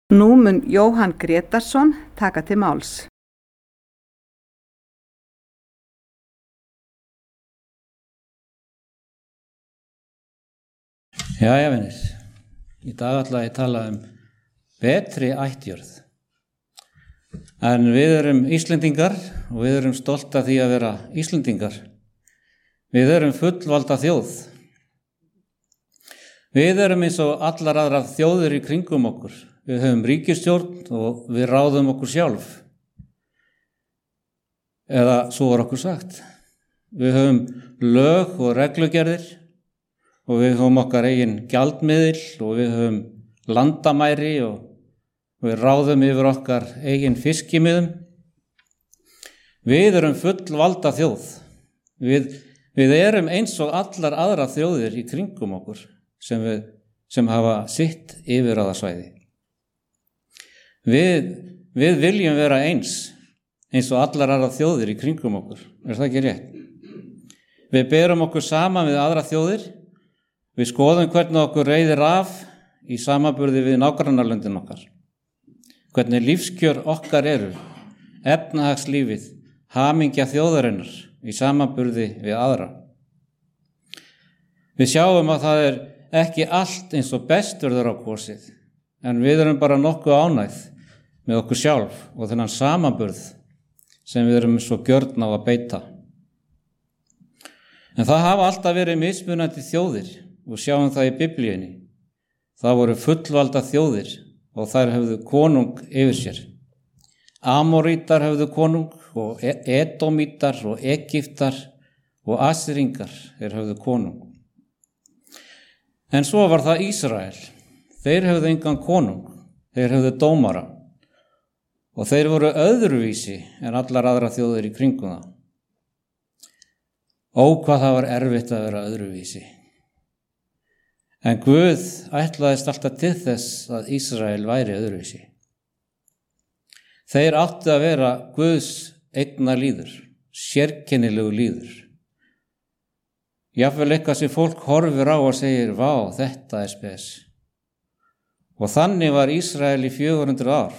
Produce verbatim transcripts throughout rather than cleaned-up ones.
Nú mun Jóhann Grétarsson taka til máls. Jæja, vinir. Í dag ætla ég að tala um betri ættjörð. En við erum Íslendingar og við erum stolt af því að vera Íslendingar. Við erum fullvalda þjóð. Við erum eins og allar aðrar þjóðir í kringum okkur. Við höfum ríkisstjórn og við ráðum okkur sjálf. Eða svo er okkur sagt. Við höfum lög og reglugerðir og við höfum okkar eigin gjaldmiðil og við höfum landamæri og við ráðum yfir okkar eigin fiskimiðum. Við erum fullvalda þjóð. Við, við erum eins og allar aðra þjóðir í kringum okkur sem, við, sem hafa sitt yfirráðasvæði. Við, við viljum vera eins, eins og allar aðra þjóðir í kringum okkur. Er það ekki rétt? Við berum okkur saman við aðra þjóðir. Við skoðum hvernig okkur reiðir af í samanburði við nágrannalöndin okkar. Hvernig lífskjör okkar eru, efnahagslífið, hamingja þjóðarinnar í samanburði við aðra. Við sjáum að það er ekki allt eins og best verður á kosið, en við erum bara nokkuð ánægð með okkur sjálf og þennan samanburð sem við erum svo gjörn á að beita. En það hafa alltaf verið mismunandi þjóðir og sjáum það í Biblíunni. Það voru fullvalda þjóðir og þær höfðu konung yfir sér. Amorítar höfðu konung og Edómítar og Egyptar og Assýringar þeir höfðu konung. En svo var það Ísrael. Þeir höfðu engan konung, þeir höfðu dómara og þeir voru öðruvísi en allar aðra þjóðir í kringum það. Ó, hvað það var erfitt að vera öðruvísi. En Guð ætlaðist alltaf til þess að Ísrael væri öðruvísi. Þeir áttu að vera Guðs eigna líður, sérkennilegu líður. Jafnvel eitthvað sem fólk horfir á og segir, vá, þetta er spes. Og þannig var Ísrael í fjögur hundruð ár.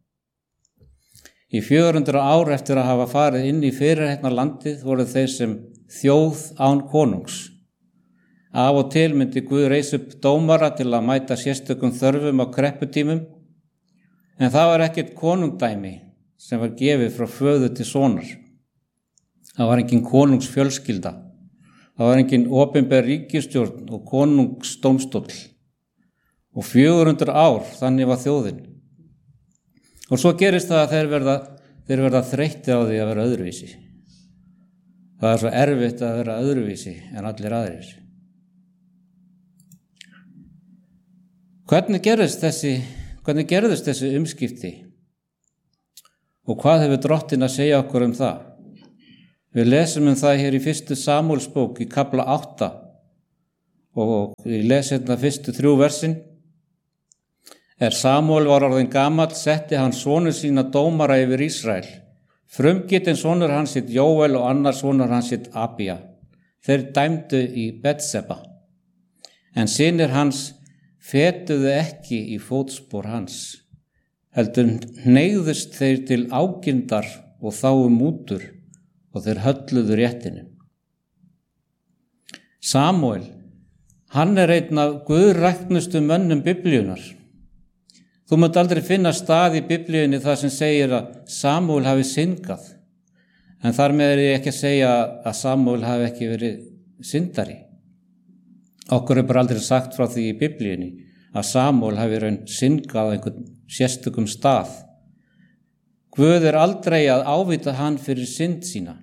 Í fjögur hundruð ár eftir að hafa farið inn í fyrirheitna landið voru þeir sem þjóð án konungs. Af og til myndi Guð reisa upp dómara til að mæta sérstökum þörfum á krepputímum, en það var ekkert konungdæmi sem var gefið frá föður til sonar. Það var engin konungsfjölskylda, það var engin opinber ríkisstjórn og konungsdómstóll. Og fjögur hundruð ár, þannig var þjóðin. Og svo gerist það að þeir verða, þeir verða þreytti á því að vera öðruvísi. Það er svo erfitt að vera öðruvísi en allir aðrir. Hvernig gerðist þessi, hvernig gerðist þessi umskipti? Og hvað hefur Drottinn að segja okkur um það? Við lesum um það hér í fyrstu Samúelsbók í kafla átta og ég les hérna fyrstu þrjú versin. Er Samúel var orðinn gamall, setti hann sonur sína dómara yfir Ísrael. Frumgetinn sonur hans hitt Jóel og annar sonur hans hitt Abía. Þeir dæmdu í Betseba. En synir hans fetuðu ekki í fótspor hans. Heldur hneigðust þeir til ágindar og þáu mútur og þeir hölluðu réttinu. Samúel, hann er einn af guðræknustu mönnum Biblíunar. Þú munt aldrei finna stað í Biblíunni þar sem segir að Samúel hafi syndgað, en þar með er ég ekki að segja að Samúel hafi ekki verið syndari. Okkur er bara aldrei sagt frá því í Biblíunni að Samúel hafi raun syndgað á einhvern sérstökum stað. Guð er aldrei að ávita hann fyrir synd sína.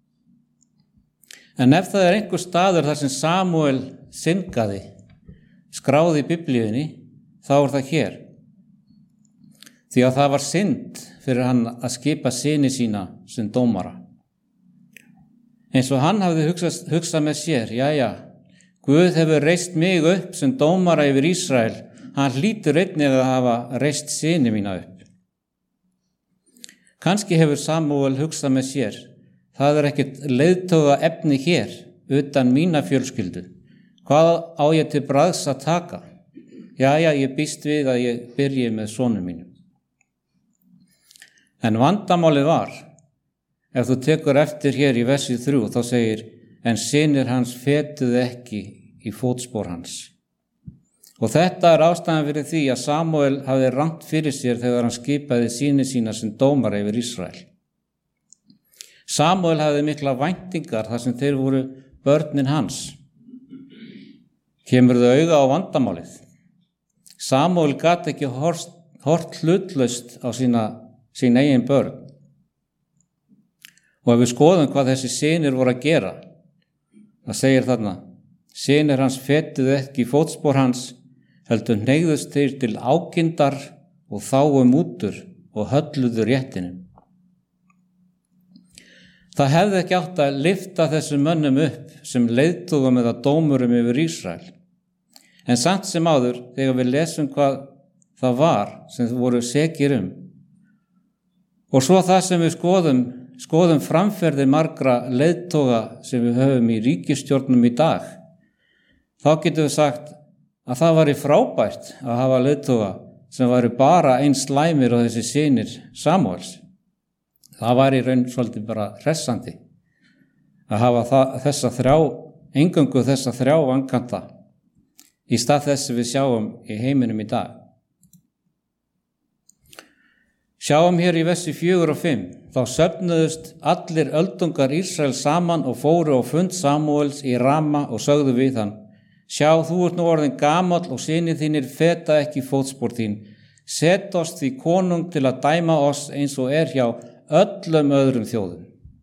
En ef það er einhver staður þar sem Samúel syndgaði, skráði í Biblíunni, þá er það hér. Því að það var synd fyrir hann að skipa syni sína sem dómara. Eins og hann hafði hugsað, hugsað með sér, jæja, Guð hefur reist mig upp sem dómara yfir Ísrael, hann hlýtur einnig að hafa reist syni mína upp. Kannski hefur Samúel hugsað með sér, það er ekkert leiðtoga efni hér, utan mína fjölskyldu. Hvað á ég til bragðs að taka? já, já, ég býst við að ég byrji með sonum mínum. En vandamálið var, ef þú tekur eftir hér í versi þrjú, þá segir, en synir hans fetuðu ekki í fótspor hans. Og þetta er ástæðan fyrir því að Samúel hafði rangt fyrir sér þegar hann skipaði syni sína sem dómara yfir Ísrael. Samúel hafði mikla væntingar þar sem þeir voru börnin hans. Kemur þau auga á vandamálið. Samúel gat ekki hort, hort hlutlaust á sína, sín eigin börn. Og ef við skoðum hvað þessi synir voru að gera, það segir þarna, synir hans fetuðu ekki í fótspor hans, heldur hneigðust þeir til ákindar og þáu mútur og hölluðu réttinum. Það hefði ekki átt að lyfta þessum mönnum upp sem leiðtogum eða dómurum yfir Ísrael. En samt sem áður, þegar við lesum hvað það var sem þau voru sekir um, og svo það sem við skoðum, skoðum framferði margra leiðtoga sem við höfum í ríkisstjórnum í dag, þá getum við sagt að það væri frábært að hafa leiðtoga sem væri bara eins slæmir og þessi synir Samúels. Það væri raun svolítið bara hressandi að hafa það, þessa þrjá, eingöngu þessa þrjá vankanta í stað þess við sjáum í heiminum í dag. Sjáum hér í versi fjögur og fimm, þá söfnuðust allir öldungar Ísrael saman og fóru á fund Samúels í Rama og sögðu við hann, sjá, þú ert nú orðin gamall og synir þínir feta ekki fótspor þín, set oss því konung til að dæma oss eins og er hjá öllum öðrum þjóðum.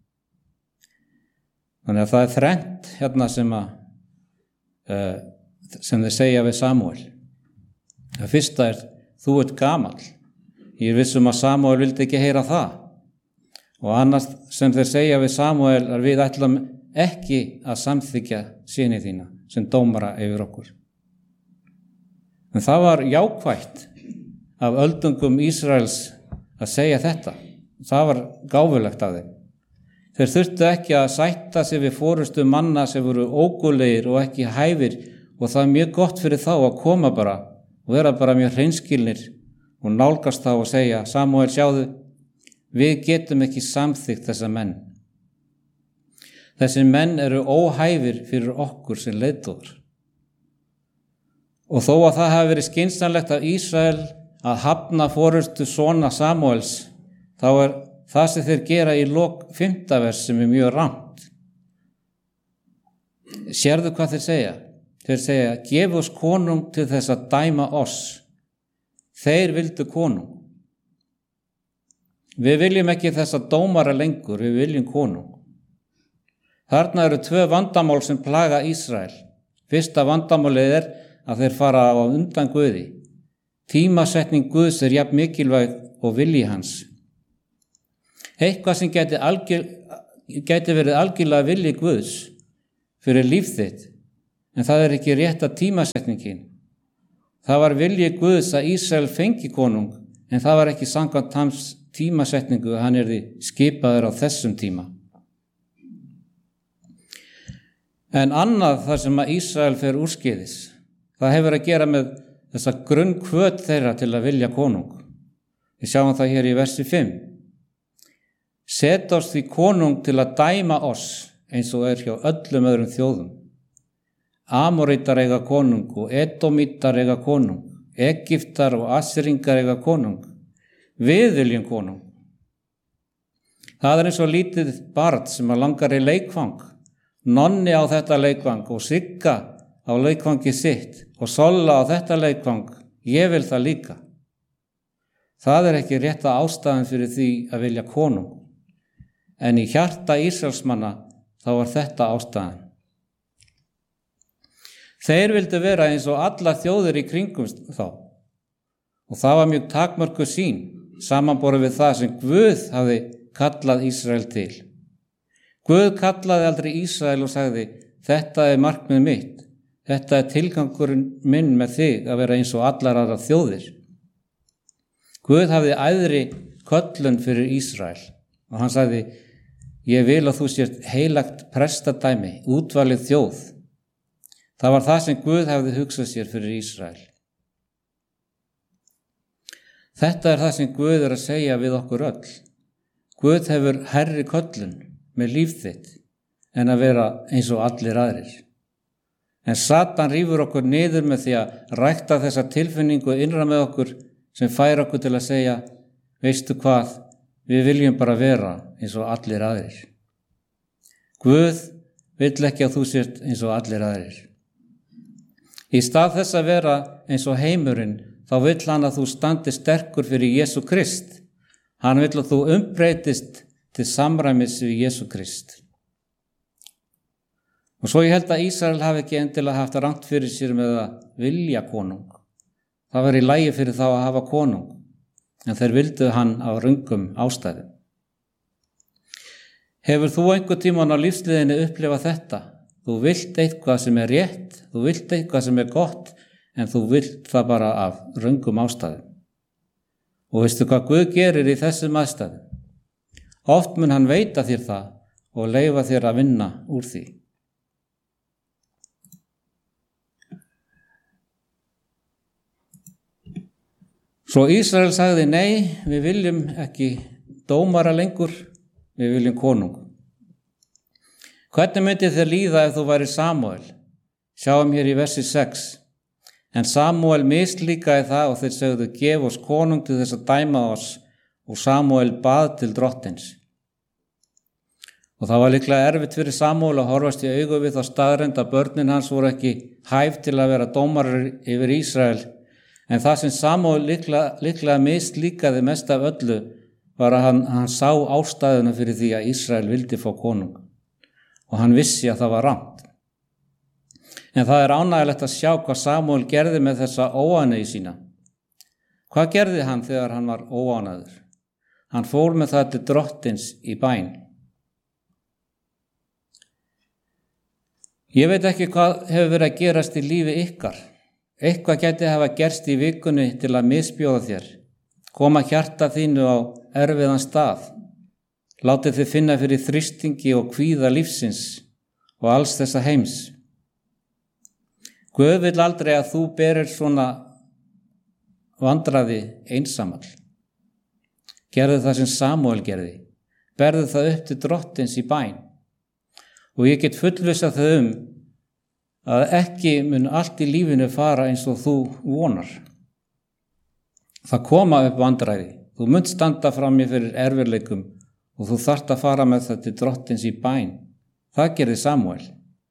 Þannig að það er þrennt hérna sem að uh, sem þeir segja við Samúel. Það fyrsta er, þú ert gamall. Ég er vissum að Samúel vildi ekki heyra það. Og annars sem þeir segja við Samúel er við ætlum ekki að samþykja syni þína sem dómara yfir okkur. En það var jákvætt af öldungum Ísraels að segja þetta. Það var gáfulegt af þeim. Þeir þurftu ekki að sætta sig við forustu manna sem voru ógulegir og ekki hæfir, og það er mjög gott fyrir þá að koma bara og vera bara mjög hreinskilnir og nálgast þá og segja, Samúel, sjáðu, við getum ekki samþykkt þessa menn. Þessi menn eru óhæfir fyrir okkur sem leiðtogar. Og þó að það hafi verið skynsamlegt af Ísrael að hafna forustu sona Samúels, þá er það sem þeir gera í lok fimmta vers sem er mjög rangt. Sérðu hvað þeir segja? Þeir segja, gef oss konung til þess að dæma oss. Þeir vildu konung. Við viljum ekki þessa dómara lengur, við viljum konung. Þarna eru tvö vandamál sem plaga Ísrael. Fyrsta vandamálið er að þeir fara á undan Guði. Tímasetning Guðs er jafn mikilvæg og vilji hans. Eitthvað sem gæti, algjör, gæti verið algjörlega vilji Guðs fyrir líf þitt, en það er ekki rétta tímasetningin. Það var vilji Guðs að Ísrael fengi konung, en það var ekki samkvæmt hans tímasetningu að hann yrði skipaður á þessum tíma. En annað þar sem að Ísrael fer úrskeiðis, það hefur að gera með þessa grunnkvöt þeirra til að vilja konung. Við sjáum það hér í versi fimm. Set oss því konung til að dæma oss eins og er hjá öllum öðrum þjóðum. Amorítar eiga konung og Edomítar eiga konung, Egyptar og Assýringar eiga konung. Við viljum konung. Það er eins og lítið barn sem að langar í leikvang. Nonni á þetta leikvang og Sigga á leikvangi sitt og Solla á þetta leikvang. Ég vil það líka. Það er ekki rétta ástæðan fyrir því að vilja konung. En í hjarta Ísraelsmanna þá var þetta ástæðan. Þeir vildu vera eins og alla þjóðir í kringum þá. Og það var mjög takmörkuð sýn, samanborið við það sem Guð hafði kallað Ísrael til. Guð kallaði aldrei Ísrael og sagði, þetta er markmið mitt, þetta er tilgangurinn minn með þig að vera eins og allar aðra þjóðir. Guð hafði æðri köllun fyrir Ísrael og hann sagði, ég vil að þú sért heilagt prestadæmi, útvalið þjóð. Það var það sem Guð hafði hugsað sér fyrir Ísrael. Þetta er það sem Guð er að segja við okkur öll. Guð hefur hærri köllun með líf þitt en að vera eins og allir aðrir. En Satan rífur okkur niður með því að rækta þessa tilfinningu innra með okkur sem fær okkur til að segja, veistu hvað, við viljum bara vera eins og allir aðrir. Guð vill ekki að þú sért eins og allir aðrir. Í stað þess að vera eins og heimurinn, þá vill hann að þú standi sterkur fyrir Jesú Krist. Hann vill að þú umbreytist til samræmis við Jesú Krist. Og svo ég held að Ísrael hafi ekki endilega haft rangt fyrir sér með að vilja konung. Það var í lagi fyrir þá að hafa konung, en þeir vildu hann af röngum ástæðum. Hefur þú einhver tímann á lífsliðinni upplifað þetta? Þú vilt eitthvað sem er rétt, þú vilt eitthvað sem er gott, en þú vilt það bara af röngum ástæðum. Og veistu hvað Guð gerir í þessum aðstæðum? Oft mun hann veita þér það og leyfa þér að vinna úr því. Svo Ísrael sagði, nei, við viljum ekki dómara lengur, við viljum konung. Hvernig myndi þér líða ef þú væri Samúel? Sjáum hér í versi sex. En Samúel mislíkaði það og þeir sögðu, gef oss konung til þess að dæma oss, og Samúel bað til drottins. Og það var líklega erfitt fyrir Samúel að horfast í augu við þá staðreynd að börnin hans voru ekki hæf til að vera dómarar yfir Ísrael. En það sem Samúel líklega, líklega mislíkaði mest af öllu var að hann, hann sá ástæðuna fyrir því að Ísrael vildi fá konung. Og hann vissi að það var rangt. En það er ánægilegt að sjá hvað Samúel gerði með þessa óánægju sína. Hvað gerði hann þegar hann var óánægður? Hann fór með það til drottins í bæn. Ég veit ekki hvað hefur verið að gerast í lífi ykkar. Eitthvað gæti hafa gerst í vikunni til að misbjóða þér. Koma hjarta þínu á erfiðan stað. Látið þið finna fyrir þrýstingi og kvíða lífsins og alls þessa heims. Guð vill aldrei að þú berir svona vandræði einsamall. Gerðu það sem Samúel gerði. Berðu það upp til drottins í bæn. Og ég get fullvissað þau um að ekki mun allt í lífinu fara eins og þú vonar. Það koma upp vandræði. Þú munt standa frammi fyrir erfiðleikum og þú þarft að fara með það til drottins í bæn. Það gerði Samúel.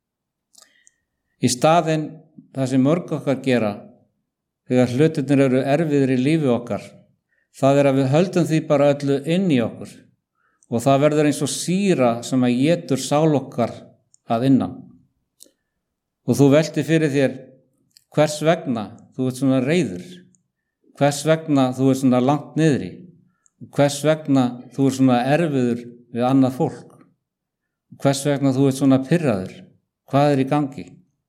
Í staðinn, það sem mörg okkar gera, þegar hlutirnir eru erfiðir í lífi okkar, það er að við höldum því bara öllu inn í okkur og það verður eins og sýra sem að étur sál okkar að innan. Og þú veltir fyrir þér, hvers vegna þú ert svona reiður, hvers vegna þú ert svona langt niðri, hvers vegna þú ert svona erfiður við annað fólk, hvers vegna þú ert svona pirraður, hvað er í gangi?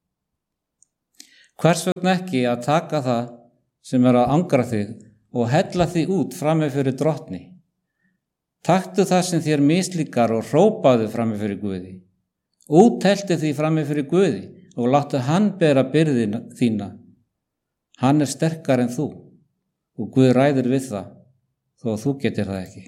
Hvers vegna ekki að taka það sem er að angra þig og hella því út frammi fyrir drottni? Taktu það sem þér mislíkar og hrópaðu frammi fyrir Guði. Úttelti því frammi fyrir Guði og láttu hann bera byrðina þína. Hann er sterkar en þú og Guð ræður við það þó að þú getur það ekki.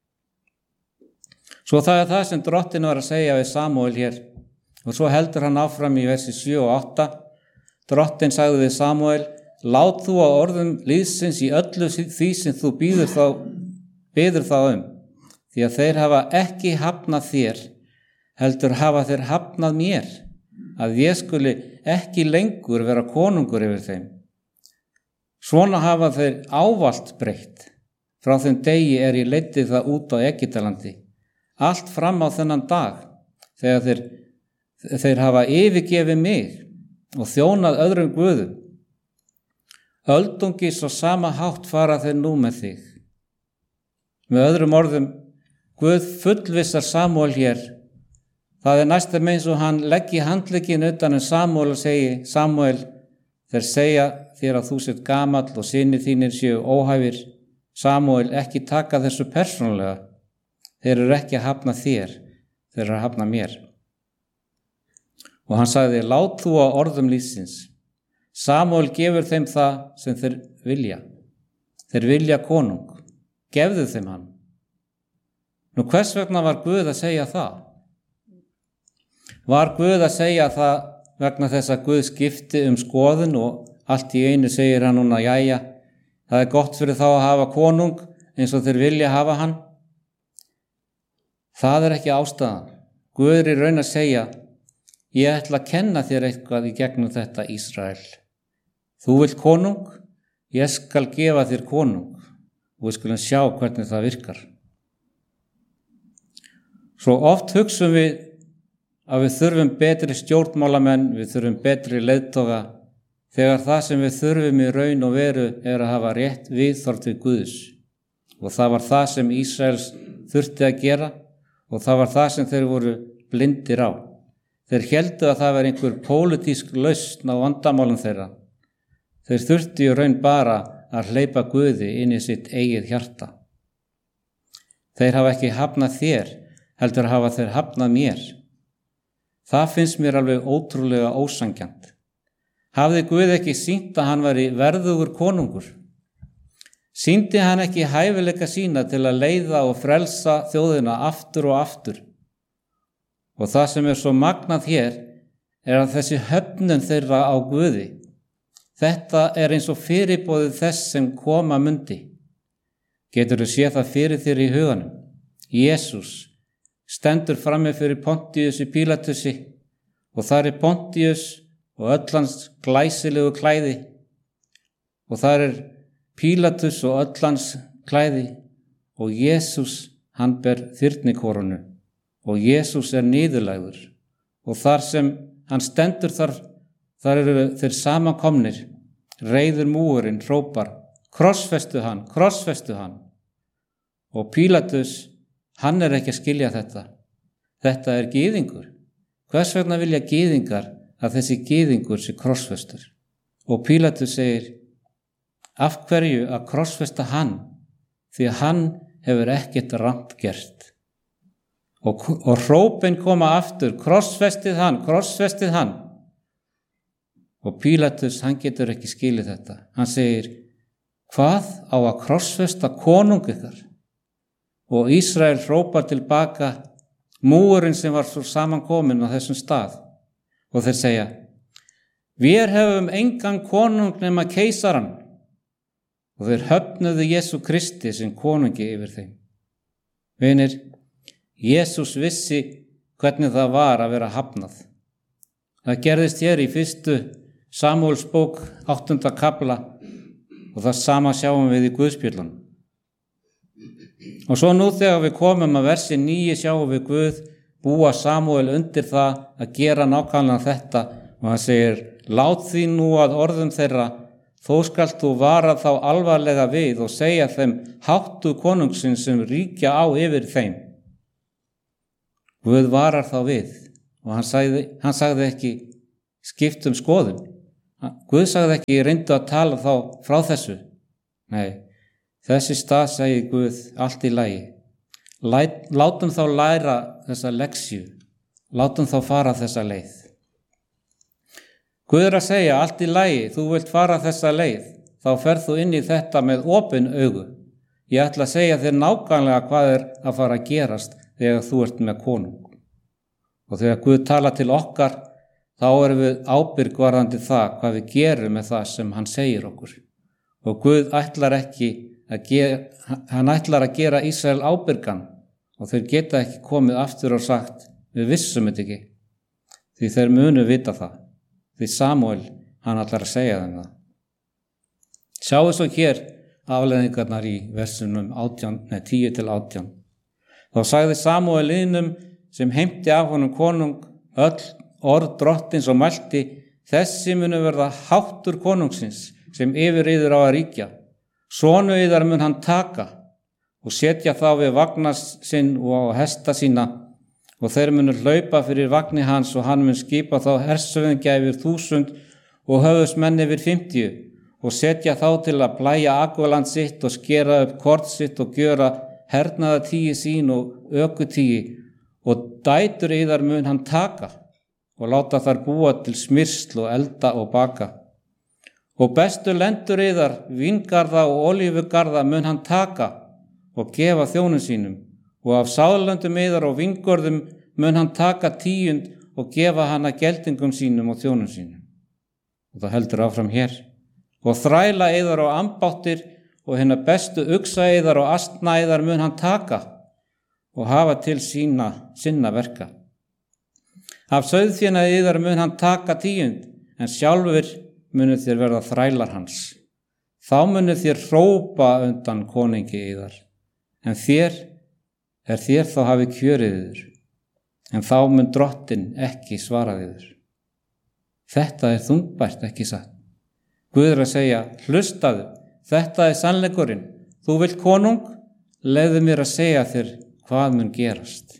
Svo það er það sem drottin var að segja við Samúel hér og svo heldur hann áfram í versi sjö og átta. Drottin sagði við Samúel, lát þú á orðum liðsins í öllu því sem þú býður þá, biður þá um, því að þeir hafa ekki hafnað þér, heldur hafa þeir hafnað mér, að ég skuli ekki lengur vera konungur yfir þeim. Svona hafa þeir ávallt breytt. Frá þeim degi er ég leiddi það út á Egyptalandi, allt fram á þennan dag, þegar þeir, þeir hafa yfirgefið mig og þjónað öðrum guðum. Öldungis og sama hátt fara þeir nú með þig. Með öðrum orðum, Guð fullvissar Samúel hér. Það er næstum eins og hann leggi handlegginn utan um Samúel og segi, Samúel, þeir segja þér að þú sért gamall og synir þínir séu óhæfir. Samúel, ekki taka þessu persónulega. Þeir eru ekki að hafna þér, þeir eru að hafna mér. Og hann sagði, lát þú á orðum lífsins. Samúel gefur þeim það sem þeir vilja. þeir vilja konung, gefðu þeim hann. Nú hvers vegna var Guð að segja það? Var Guð að segja það vegna þess að Guð skipti um skoðun og allt í einu segir hann núna, jæja, það er gott fyrir þá að hafa konung eins og þeir vilja hafa hann? Það er ekki ástæðan. Guð er í raun að segja, ég ætla að kenna þér eitthvað í gegnum þetta Ísrael. Þú vilt konung, ég skal gefa þér konung og við skulum sjá hvernig það virkar. Svo oft hugsum við að við þurfum betri stjórnmálamenn, við þurfum betri leiðtoga, þegar það sem við þurfum í raun og veru er að hafa rétt viðhorf við Guðs. Og það var það sem Ísraels þurfti að gera og það var það sem þeir voru blindir á. Þeir héldu að það var einhver pólitísk lausn á vandamálum þeirra. Þeir þurfti í raun bara að hleypa Guði inn í sitt eigið hjarta. Þeir hafa ekki hafnað þér, heldur hafa þeir hafnað mér. Það finnst mér alveg ótrúlega ósanngjarnt. Hafði Guð ekki sýnt að hann væri verðugur konungur? Sýndi hann ekki hæfileika sína til að leiða og frelsa þjóðina aftur og aftur? Og það sem er svo magnað hér er að þessi höfnun þeirra á Guði, þetta er eins og fyrirboðið þess sem koma mundi. Geturðu séð það fyrir þér í huganum? Jesús stendur frammi fyrir Pontíusi Pílatusi og þar er Pontíus og öll hans glæsilegu klæði og þar er Pílatus og öll hans klæði og Jesús hann ber þyrnikorunu og Jesús er niðurlægður og þar sem hann stendur þar, þar eru þeir samankomnir, reiður múurinn hrópar, krossfestu hann, krossfestu hann og Pílatus hann er ekki að skilja þetta. Þetta er gyðingur. Hvers vegna vilja gyðingar að þessi gyðingur sé krossfestur? Og Pílatus segir, af hverju að krossfesta hann? Því að hann hefur ekkert rangt gert. Og, og hrópin koma aftur, krossfestið hann, krossfestið hann. Og Pílatus, hann getur ekki skilið þetta. Hann segir, hvað á að krossfesta konung ykkar? Og Ísrael hrópar tilbaka múurinn sem var svo samankomin á þessum stað og þeir segja, við hefum engan konung nema keisaran og þeir höfnuðu Jesú Kristi sem konungi yfir þeim. Vinir, Jesús vissi hvernig það var að vera hafnað. Það gerðist hér í fyrstu Samúels bók áttunda kafla og það sama sjáum við í Guðspjöllunum. Og svo nú þegar við komum að versi níu sjáum við Guð búa Samúel undir það að gera nákvæmlega þetta og hann segir, lát því nú að orðum þeirra, þó skalt þú vara þá alvarlega við og segja þeim háttu konungsins sem ríkja á yfir þeim. Guð varar þá við og hann sagði, hann sagði ekki skipt um skoðun. Guð sagði ekki reyndu að tala þá frá þessu. Nei. Þessi stað segi Guð allt í lagi. Látum þá læra þessa leksju. Látum þá fara þessa leið. Guð er að segja allt í lagi, þú vilt fara þessa leið. Þá ferð þú inn í þetta með opin augu. Ég ætla að segja þér nákvæmlega hvað er að fara að gerast þegar þú ert með konung. Og þegar Guð tala til okkar, þá erum við ábyrg varðandi það hvað við gerum með það sem hann segir okkur. Og Guð ætlar ekki að gera, hann ætlar að gera Ísrael ábyrgan og þeir geta ekki komið aftur og sagt, við vissum þetta ekki, því þeir munu vita það, því Samúel, hann ætlar að segja þeim það. Sjáu svo hér afleiðingarnar í versunum átján, nei, tíu til átján. Þá sagði Samúel liðnum sem heimti af honum konung öll orð drottins og mælti, þessi munu verða háttur konungsins sem yfir yður á að ríkja. Sonu yðar mun hann taka og setja þá við vagna sinn og á hesta sína og þeir munu hlaupa fyrir vagni hans og hann mun skipa þá hersöfingja yfir þúsund og höfðusmenn yfir fimmtíu og setja þá til að plæja akvaland sitt og skera upp kort sitt og gjöra hernaðartíi sín og ökutíi og dætur yðar mun hann taka og láta þar búa til smyrsl og elda og baka. Og bestu lendur yðar, vingarða og olífugarða mun hann taka og gefa þjónum sínum, og af sáðlöndum yðar og vingörðum mun hann taka tíund og gefa hana geldingum sínum og þjónum sínum. Og það heldur áfram hér. Og þræla yðar og ambáttir og hennar bestu uksa yðar og astna yðar mun hann taka og hafa til sína, sinna verka. Af sauðféna yðar mun hann taka tíund, en sjálfur munu þér verða þrælar hans. Þá munu þér hrópa undan konungi yðar, en þér er þér þá hafi kjörið yður, en þá mun drottinn ekki svara yður. Þetta er þungbært, ekki satt. Guð er að segja, hlustaðu, þetta er sannleikurinn. Þú vilt konung, leyfðu mér að segja þér hvað mun gerast.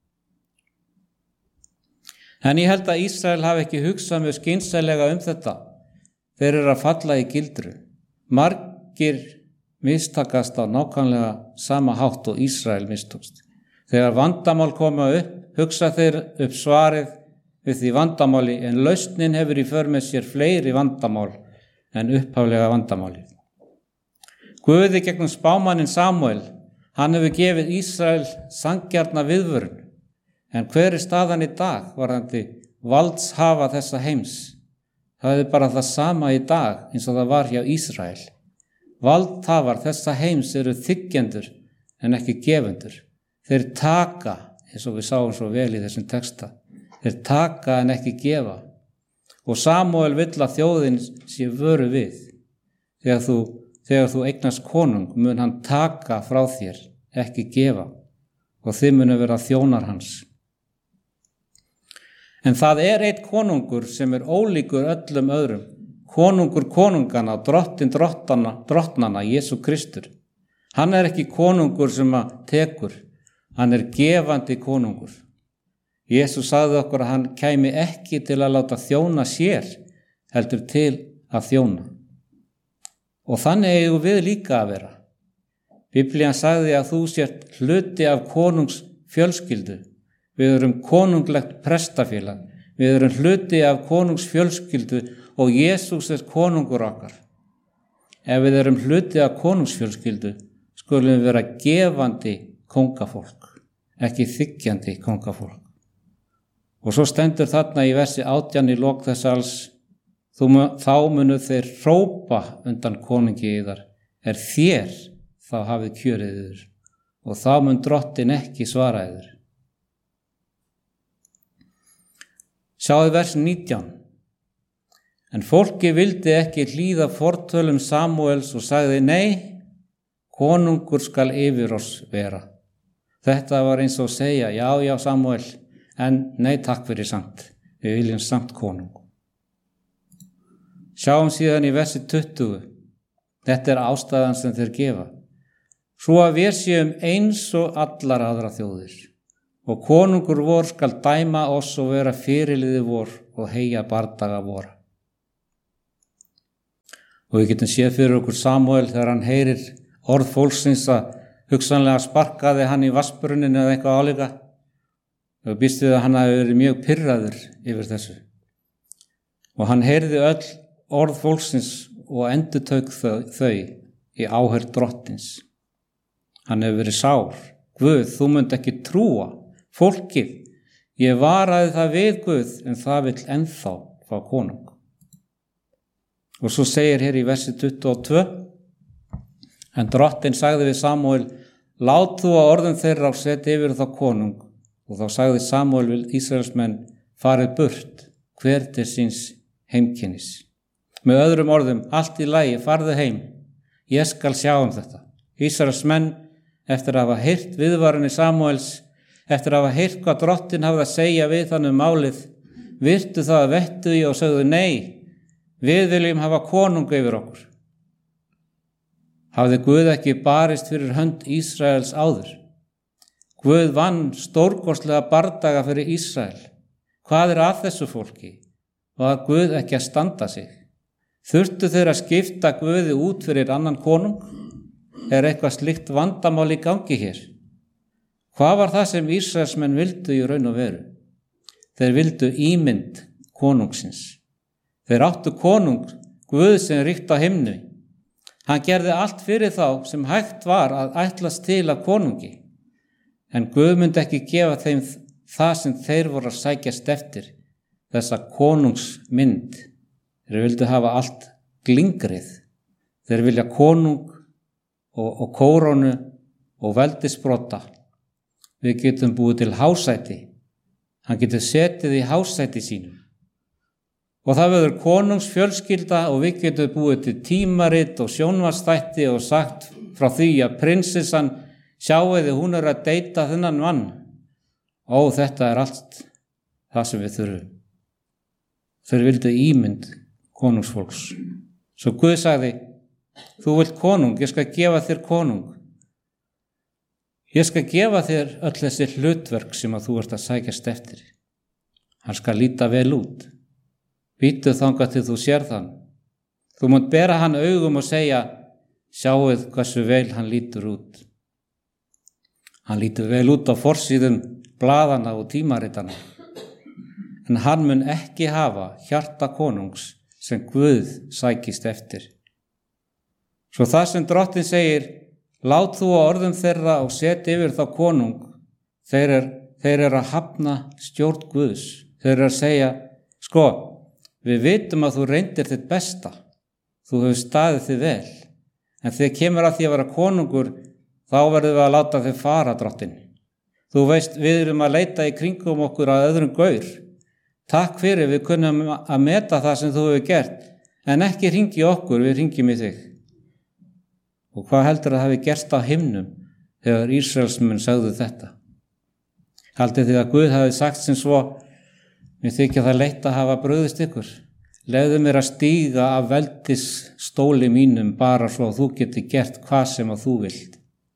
En ég held að Ísrael hafi ekki hugsað mjög skynsamlega um þetta. Þeir eru að falla í gildru. Margir mistakast á nákvæmlega sama hátt og Ísrael mistókst. Þegar vandamál koma upp, hugsa þeir upp svarið við því vandamáli, en lausnin hefur í för með sér fleiri vandamál en upphaflega vandamáli. Guði gegnum spámannin Samúel, hann hefur gefið Ísrael sanngjarna viðvörun. En hver er staðan í dag varðandi valdshafa þessa heims? Það er bara það sama í dag eins og það var hjá Ísrael. Valdhafar þessa heims eru þiggjendur en ekki gefendur. Þeir taka, eins og við sáum svo vel í þessum texta, þeir taka en ekki gefa. Og Samúel vill að þjóðin sé vöru við. Þegar þú, þegar þú eignast konung mun hann taka frá þér, ekki gefa, og þið munu vera þjónar hans. En það er eitt konungur sem er ólíkur öllum öðrum, konungur konungana, drottin drottana, drottnana, Jesú Kristur. Hann er ekki konungur sem að tekur, hann er gefandi konungur. Jesús sagði okkur að hann kæmi ekki til að láta þjóna sér, heldur til að þjóna. Og þannig eigum við líka að vera. Biblían sagði að þú sért hluti af konungs fjölskyldu. Við erum konunglegt prestafélag. Við erum hluti af konungs fjölskyldu og Jesús er konungur okkar. Ef við erum hluti af konungsfjölskyldu, skulum við vera gefandi kóngafólk, ekki þiggjandi kóngafólk. Og svo stendur þarna í versi átján í lok þess alls, þá munu þeir hrópa undan konungi yðar, er þér þá hafið kjörið yður, og þá mun drottin ekki svara yður. Sjáðu vers nítján. En fólki vildi ekki hlýða fortölum Samúels og sagði, nei, konungur skal yfir oss vera. Þetta var eins og að segja, já, já, Samúel, en nei, takk fyrir samt. Við viljum samt konung. Sjáum síðan í versi tuttugu. Þetta er ástæðan sem þeir gefa. Svo að við séum eins og allar aðra þjóðir. Og konungur vor skal dæma oss og vera fyrirliði vor og heyja bardaga vora. Og við getum séð fyrir okkur Samúel þegar hann heyrir orð fólksins að hugsanlega sparkaði hann í vassbrunninn eða eitthvað álíka. Og býst við að hann hafi verið mjög pirraður yfir þessu. Og hann heyrði öll orð fólksins og endurtók þau, þau í áheyrn drottins. Hann hefur verið sár. Guð, þú munt ekki trúa. Fólkið, ég varaði það við Guð, en það vill ennþá fá konung. Og svo segir hér í versi tuttugu og tvö, en drottin sagði við Samúel, lát þú að orðum þeirra og setja yfir þá konung. Og þá sagði Samúel við Ísraelsmenn, farið burt, hver til síns heimkynnis. Með öðrum orðum, allt í lagi, farðu heim, ég skal sjá um þetta. Ísraelsmenn, eftir að hafa heyrt viðvaranir Samúels, eftir að hafa heyrt hvað drottin hafði að segja við hann um málið, virtu það að vettu í og sögðu nei, við viljum hafa konunga yfir okkur. Hafði Guð ekki barist fyrir hönd Ísraels áður? Guð vann stórkostlega bardaga fyrir Ísrael. Hvað er að þessu fólki? Var Guð ekki að standa sig? Þurftu þeir að skipta Guði út fyrir annan konung? Er eitthvað slíkt vandamál í gangi hér? Hvað var það sem Ísraelsmenn vildu í raun og veru? Þeir vildu ímynd konungsins. Þeir áttu konung, Guð sem ríkti á himni. Hann gerði allt fyrir þá sem hægt var að ætlast til af konungi. En Guð myndi ekki gefa þeim það sem þeir voru að sækjast eftir, þessa konungsmynd. Þeir vildu hafa allt glingrið. Þeir vilja konung og, og kórónu og veldisbrota. Við getum búið til hásæti. Hann getur setið í hásæti sínum. Og það verður konungsfjölskylda og við getum búið til tímarit og sjónvarpsþætti og sagt frá því að prinsessan sjáiði hún er að deyta þennan mann. Ó, þetta er allt það sem við þurfum. Þeir vildu ímynd konungsfólks. Svo Guð sagði, þú vilt konung, ég skal gefa þér konung. Ég skal gefa þér öll þessi hlutverk sem að þú ert að sækjast eftir. Hann skal líta vel út. Bíddu þangað til þú sér þann. Þú mátt bera hann augum og segja, sjáuð hversu vel hann lítur út. Hann lítur vel út á forsíðum blaðana og tímaritana. En hann mun ekki hafa hjarta konungs sem Guð sækist eftir. Svo það sem Drottinn segir, lát þú á orðum þeirra og set yfir þá konung. Þeir er, þeir er að hafna stjórn Guðs. Þeir er að segja, sko, við vitum að þú reyndir þitt besta. Þú hefur staðið þig vel. En þegar kemur að því að vera konungur, þá verðum við að láta þig fara, Drottinn. Þú veist, við erum að leita í kringum okkur að öðrum gaur. Takk fyrir, við kunnum að meta það sem þú hefur gert, en ekki hringi okkur, við hringjum í þig. Og hvað heldur að hafi gerst á himnum þegar Ísraelsmenn sagðu þetta? Haldið þið að Guð hafi sagt sem svo, mér þykja það leitt að hafa brugðist ykkur. Leyfðu mér að stíga af veldisstóli mínum bara svo að þú geti gert hvað sem að þú vilt.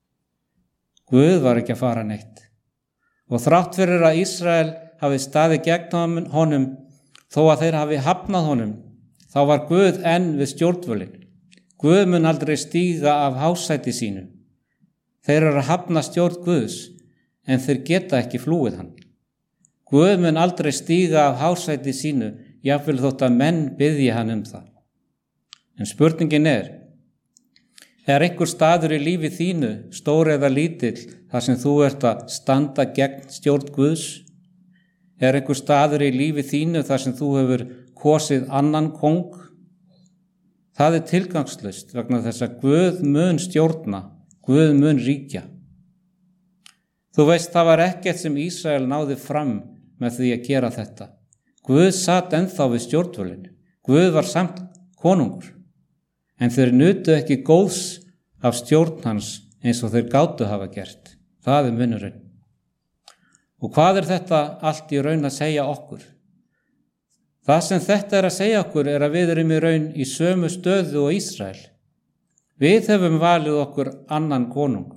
Guð var ekki að fara neitt. Og þrátt fyrir að Ísrael hafi staðið gegn honum, þó að þeir hafi hafnað honum, þá var Guð enn við stjórnvölin. Guð mun aldrei stíga af hásæti sínu. Þeir eru að hafna stjórn Guðs, en þeir geta ekki flúið hann. Guð mun aldrei stíga af hásæti sínu, jafnvel þótt að menn biðji hann um það. En spurningin er, er einhver staður í lífi þínu, stór eða lítill, þar sem þú ert að standa gegn stjórn Guðs? Er einhver staður í lífi þínu, þar sem þú hefur kosið annan kóng? Það er tilgangslaust vegna þess að Guð mun stjórna, Guð mun ríkja. Þú veist, það var ekkert sem Ísrael náði fram með því að gera þetta. Guð sat ennþá við stjórnvölin. Guð var samt konungur. En þeir nutu ekki góðs af stjórn hans eins og þeir gátu hafa gert. Það er munurinn. Og hvað er þetta allt í raun að segja okkur? Það sem þetta er að segja okkur er að við erum í raun í sömu stöðu og Ísrael. Við hefum valið okkur annan konung.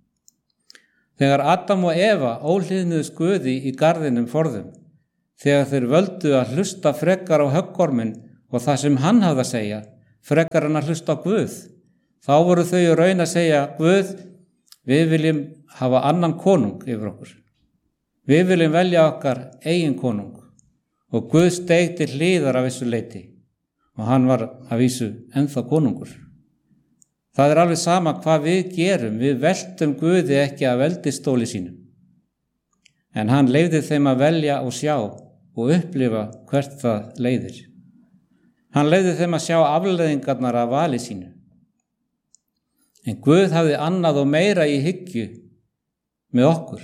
Þegar Adam og Eva óhlýðnuðust Guði í garðinum forðum, þegar þeir völdu að hlusta frekar á höggorminn og það sem hann hafði að segja, frekar hann að hlusta á Guð, þá voru þau í raun að segja, Guð, við viljum hafa annan konung yfir okkur. Við viljum velja okkar eigin konung. Og Guð steig til hliðar af þessu leiti og hann var að vísu ennþá konungur. Það er alveg sama hvað við gerum, við veltum Guði ekki að veldisstóli sínum. En hann leyfði þeim að velja og sjá og upplifa hvert það leiðir. Hann leyfði þeim að sjá afleiðingarnar af vali sínu. En Guð hafði annað og meira í hyggju með okkur.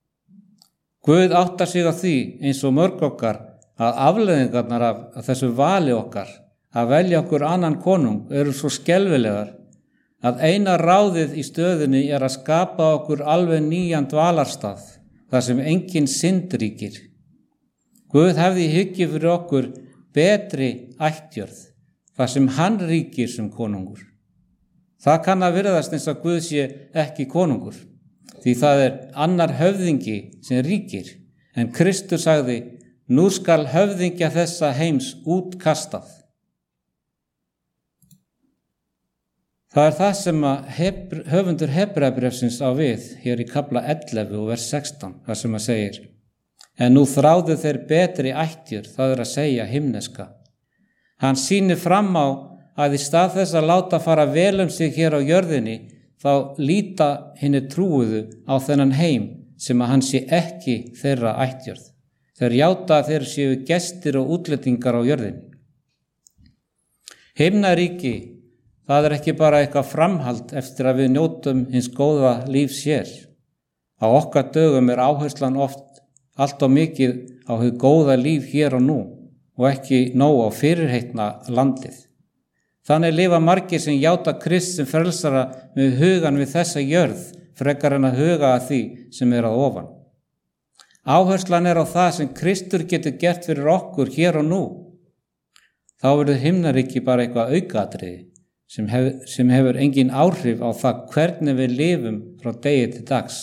Guð áttar sig á því eins og mörg okkar að afleiðingarnar af, af þessu vali okkar að velja okkur annan konung eru svo skelfilegar að eina ráðið í stöðunni er að skapa okkur alveg nýjan dvalarstað þar sem engin synd ríkir. Guð hefði í hyggju fyrir okkur betri ættjörð þar sem hann ríkir sem konungur. Það kann að virðast eins og Guð sé ekki konungur því það er annar höfðingi sem ríkir en Kristur sagði nú skal höfðingja þessa heims útkastað. Það er það sem að hebr, höfundur Hebreabréfsins á við hér í kafla ellefu og vers sextán, þar sem að segir en nú þráðu þeir betri ættjörð, það er að segja himneska. Hann sýnir fram á að í stað þess að láta fara vel um sig hér á jörðinni, þá líta hinni trúuðu á þennan heim sem að hann sé ekki þeirra ættjörð. Þeir játa að þeir séu gestir og útlendingar á jörðinni. Himnaríki, það er ekki bara eitthvað framhald eftir að við njótum hins góða lífs hér. Á okkar dögum er áherslan oft allt of mikið á hið góða líf hér og nú og ekki nóg á fyrirheitna landið. Þannig lifa margir sem játa Krist sem frelsara með hugan við þessa jörð frekar en að huga að því sem er að ofan. Áherslan er á það sem Kristur getur gert fyrir okkur hér og nú. Þá verður himnaríki bara eitthvað aukaatriði sem, hef, sem hefur engin áhrif á það hvernig við lifum frá degi til dags.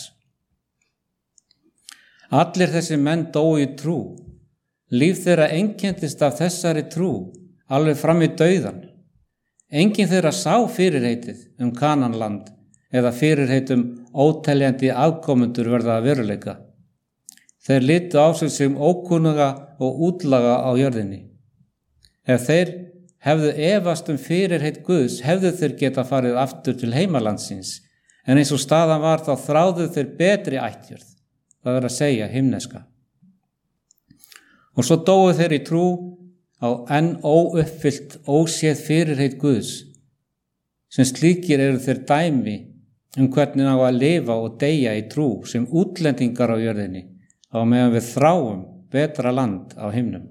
Allir þessi menn dóu í trú. Líf þeirra einkenntist af þessari trú alveg fram í dauðan. Enginn þeirra sá fyrirheitið um Kananland eða fyrirheitum óteljandi afkomendur verða að veruleika. Þeir litu á sig sem ókunnuga og útlaga á jörðinni. Ef þeir hefðu efast um fyrirheit Guðs, hefðu þeir geta farið aftur til heimalandsins, en eins og staðan var þá þráðu þeir betri ættjörð, það er að segja himneska. Og svo dóu þeir í trú á enn óuppfyllt, óséð fyrirheit Guðs. Sem slíkir eru þeir dæmi um hvernig á að lifa og deyja í trú sem útlendingar á jörðinni, á meðan við þráum betra land á himnum.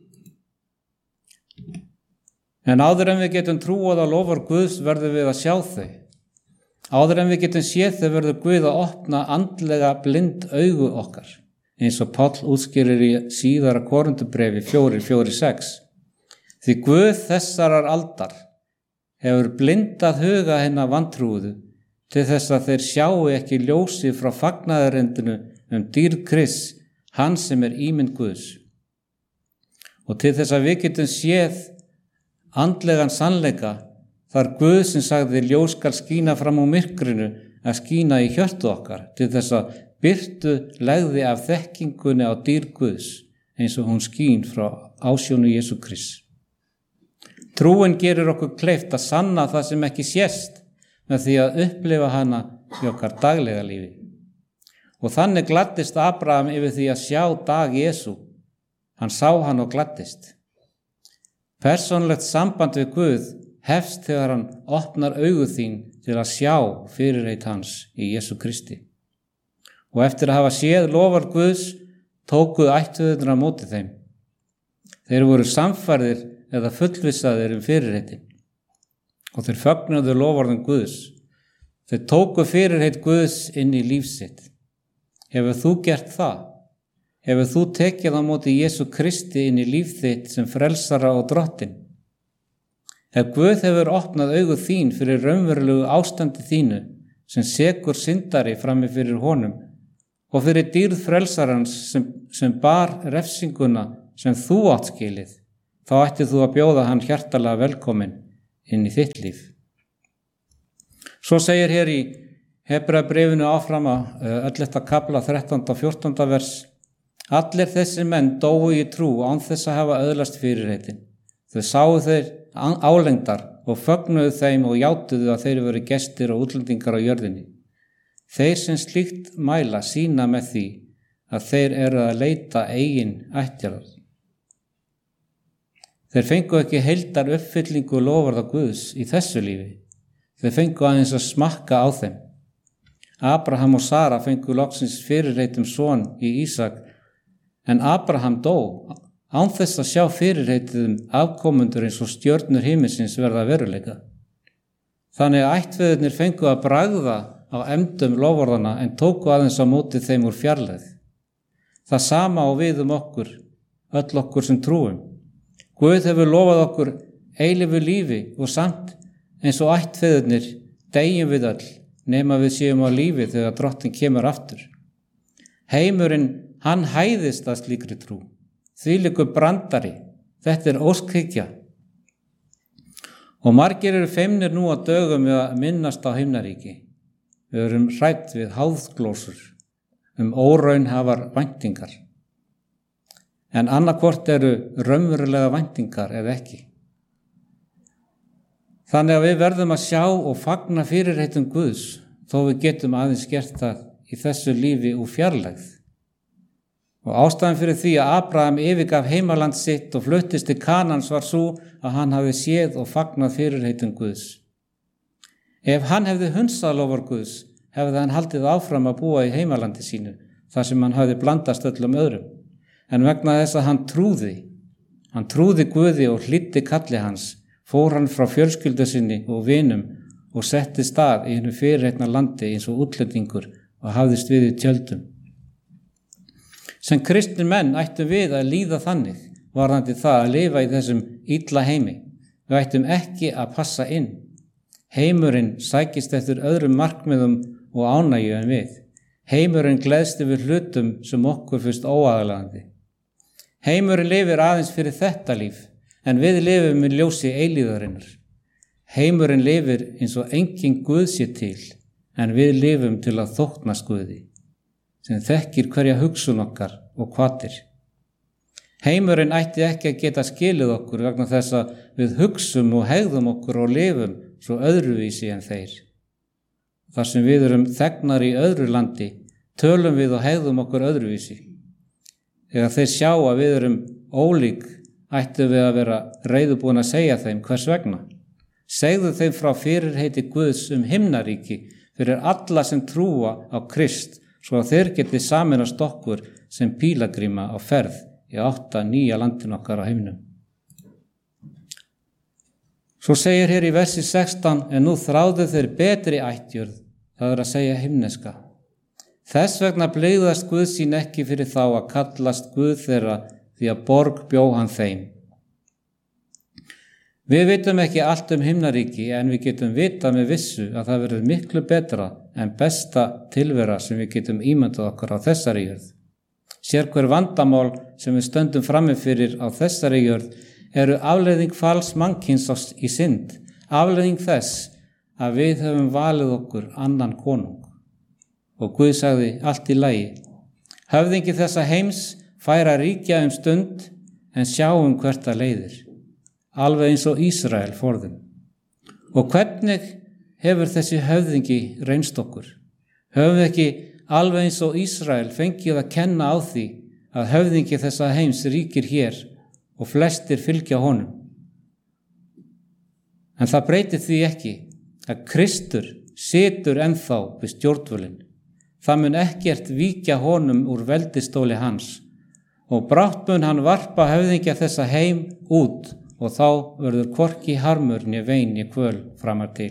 En áður en við getum trúað á lofar Guðs verðum við að sjá þau. Áður en við getum séð þau verður Guð að opna andlega blind augu okkar, eins og Páll útskýrir í síðara Korintubrefi fjórir fjórir sex. Því Guð þessarar aldar hefur blindað huga hinna vantrúuðu til þess að þeir sjáu ekki ljósi frá fagnaðarendinu um dýrð Krists, hann sem er ímynd Guðs. Og til þess að við getum séð andlegan sannleika, þar Guð sem sagði ljós skal skína fram á myrkrinu að skína í hjörtu okkar, til þess að birtu legði af þekkingunni á dýrð Guðs, eins og hún skín frá ásjónu Jesú Krists. Trúin gerir okkur kleift að sanna það sem ekki sést með því að upplifa hana í okkar daglega lífi. Og þannig gladdist Abraham yfir því að sjá dag Jesú. Hann sá hann og gladdist. Persónlegt samband við Guð hefst þegar hann opnar augu þín til að sjá fyrirheit hans í Jesú Kristi. Og eftir að hafa séð lofar Guðs, tókuð ættfeðurnir á móti þeim. Þeir voru samfærðir eða fullvissaðir um fyrirheitin. Og þeir fögnuðu loforðum Guðs. Þeir tóku fyrirheit Guðs inn í líf sitt. Hefur þú gert það? Hefur þú tekið á móti Jesú Kristi inn í líf þitt sem frelsara og drottin? Ef Guð hefur opnað augu þín fyrir raunverulegu ástandi þínu sem sekur syndari frammi fyrir honum og fyrir dýrð frelsarans sem, sem bar refsinguna sem þú átt skilið, þá ættið þú að bjóða hann hjartalega velkomin inn í þitt líf. Svo segir hér í Hebreabréfinu áfram að ellefta kafla þrettánda og fjórtánda vers: Allir þessi menn dóu í trú án þess að hafa öðlast fyrirheitin. Þau sáu þeir álengdar og fögnuðu þeim og játuðu að þeir voru gestir og útlendingar á jörðinni. Þeir sem slíkt mæla sína með því að þeir eru að leita eigin ættjarðar. Þeir fengu ekki heildar uppfyllingu loforða Guðs í þessu lífi. Þeir fengu aðeins að smakka á þeim. Abraham og Sara fengu loksins fyrirheitum son í Ísak, en Abraham dó án þess að sjá fyrirheitið um afkomendur eins og stjörnur himinsins verða veruleika. Þannig að ættfeðurnir fengu að bragða á efndum loforðana en tóku aðeins á móti þeim úr fjarlægð. Það sama á við um okkur, öll okkur sem trúum. Guð hefur lofað okkur eilífu lífi og samt eins og ættfeðurnir deyjum við öll nema við séum á lífi þegar drottin kemur aftur. Heimurinn, hann hæðist að slíkri trú. Þvílíkur brandari, þetta er óskhyggja. Og margir eru feimnir nú á dögum við að minnast á himnaríki. Við erum hrædd við háðglósur um óraunhafar væntingar. En annarkvort eru raunverulega væntingar eða ekki. Þannig að við verðum að sjá og fagna fyrirheitum Guðs, þó við getum aðeins gert það í þessu lífi úr fjarlægð. Og ástæðan fyrir því að Abraham yfirgaf heimaland sitt og fluttist til Kanans var svo að hann hafi séð og fagnað fyrirheitum Guðs. Ef hann hefði hunsað lofar Guðs, hefði hann haldið áfram að búa í heimalandi sínu, þar sem hann hafði blandast öllum öðrum. En vegna þess að hann trúði, hann trúði Guði og hlýddi kalli hans, fór hann frá fjölskyldu sinni og vinum og setti stað í hinu fyrirheitna landi eins og útlendingur og hafðist við í tjöldum. Sem kristnir menn ættum við að líða þannig, varðandi það að lifa í þessum illa heimi. Við ættum ekki að passa inn. Heimurinn sækist eftir öðrum markmiðum og ánægju en við. Heimurinn gleðst yfir hlutum sem okkur fyrst óaðalagandi. Heimurinn lifir aðeins fyrir þetta líf, en við lifum í ljósi eilíðarinnar. Heimurinn lifir eins og engin Guð sé til, en við lifum til að þóknast Guði, sem þekkir hverja hugsun okkar og hvatir. Heimurinn ætti ekki að geta skilið okkur vegna þess að við hugsum og hegðum okkur og lifum svo öðruvísi en þeir. Þar sem við erum þegnar í öðru landi, tölum við og hegðum okkur öðruvísi. Þegar þeir sjá að við erum ólík, ættum við að vera reiðubúin að segja þeim hvers vegna. Segðu þeim frá fyrirheiti Guðs um himnaríki fyrir alla sem trúa á Krist, svo að þeir geti sameinast okkur sem pílagríma á ferð í átta nýja landin okkar á heimnum. Svo segir hér í versi sextán, en nú þráðu þeir betri ættjörð, það er að segja himneska. Þess vegna blygðast Guð sín ekki fyrir þá að kallast Guð þeirra, því að borg bjó hann þeim. Við vitum ekki allt um himnaríki, en við getum vita með vissu að það verður miklu betra en besta tilvera sem við getum ímyndað okkur á þessari jörð. Sér hver vandamál sem við stöndum frammi fyrir á þessari jörð eru afleiðing falls mannkyns í synd, afleiðing þess að við höfum valið okkur annan konung. Og Guð sagði allt í lagi. Höfðingi þessa heims fær að ríkja um stund, en sjáum hvert það leiðir. Alveg eins og Ísrael forðum. Og hvernig hefur þessi höfðingi reynst okkur? Höfum við ekki alveg eins og Ísrael fengið að kenna á því að höfðingi þessa heims ríkir hér og flestir fylgja honum? En það breytir því ekki að Kristur situr ennþá við stjórnvölinn. Það mun ekkert víkja honum úr veldistóli hans og brátt mun hann varpa höfðingja þessa heim út og þá verður hvorki harmur né vein né kvöl framar til.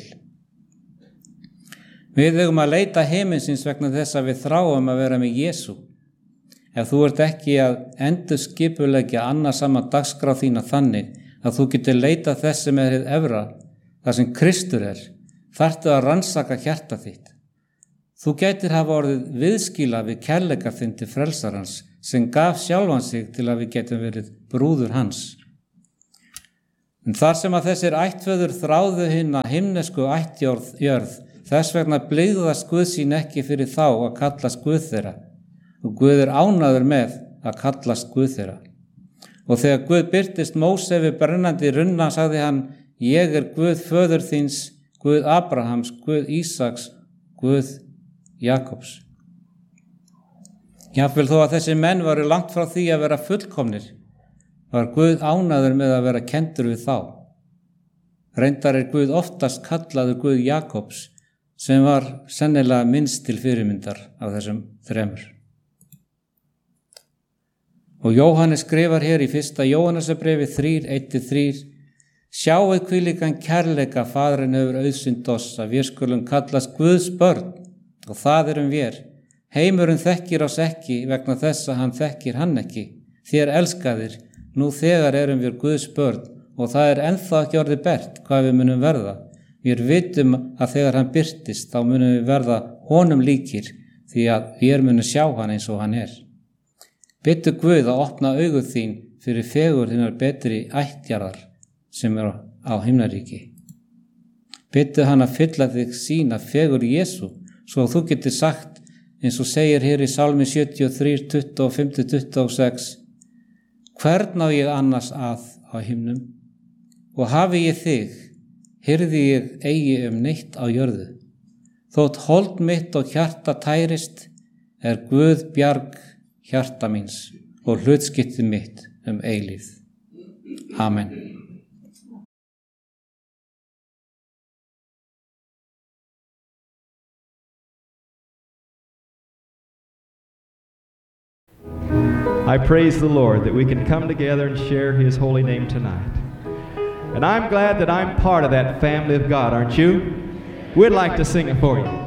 Við eigum að leita heiminsins vegna þess að við þráum að vera með Jesú. Ef þú ert ekki að endurskipuleggja annarsama dagskrá þína þannig að þú getur leita þess sem er hið efra, þar sem Kristur er, þarftu að rannsaka hjarta þitt. Þú gætir hafa orðið viðskila við kærleika þinn til frelsarans sem gaf sjálfan sig til að við getum verið brúður hans. En þar sem að þessir ættföður þráðu hina himnesku ættjörð, þess vegna blygðast Guð sín ekki fyrir þá að kallast Guð þeirra, og Guð er ánægður með að kallast Guð þeirra. Og þegar Guð birtist Móse við brennandi runna, sagði hann, ég er Guð föður þíns, Guð Abrahams, Guð Ísaks, Guð Jakobs. Jafnvel þó að þessi menn varu langt frá því að vera fullkomnir, var Guð ánægður með að vera kenndur við þá. Reyndar er Guð oftast kallaður Guð Jakobs, sem var sennilega minnst til fyrirmyndar af þessum þremur. Og Jóhannes skrifar hér í fyrsta Jóhannesarbrefi þrír, eitt til þrír, sjáuð hvílíkan kærleika Faðirinn hefur auðsynt oss að við skulum kallast Guðs börn, og það erum við. Heimurinn þekkir oss ekki vegna þess að hann þekkir hann ekki. Þér elskaðir, nú þegar erum við Guðs börn og það er ennþá ekki orðið bert hvað við munum verða. Við vitum að þegar hann birtist þá munum við verða honum líkir því að við munum sjá hann eins og hann er. Bittu Guð að opna augu þín fyrir fegur þínar betri ættjarðar sem er á himnaríki. Bittu hann að fylla þig sína fegur Jesú svo að þú getur sagt eins og segir hér í Sálmi sjötíu og þrjú, tuttugu og fimm til tuttugu og sex, hvern á ég annars að á himnum og hafi ég þig, hirði ég eigi um neitt á jörðu. Þótt hold mitt og hjarta tærist, er Guð bjarg hjarta míns og hlutskipti mitt um eilífð. Amen. I praise the Lord that we can come together and share His holy name tonight. And I'm glad that I'm part of that family of God, aren't you? We'd like to sing it for you.